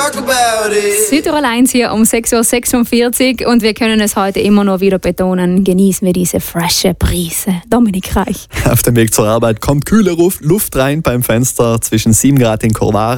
Südtirol 1 hier um 6.46 Uhr und wir können es heute immer noch wieder betonen, genießen wir diese frische Brise. Dominik Reich. Auf dem Weg zur Arbeit kommt kühle Luft rein beim Fenster zwischen 7 Grad in Corvara